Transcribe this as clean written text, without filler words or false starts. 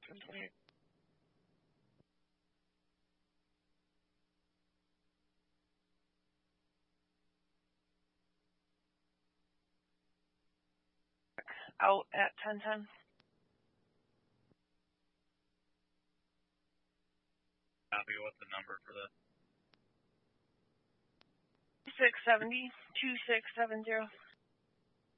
Out at 10:10. Copy. What's the number for that? 2670. 2670.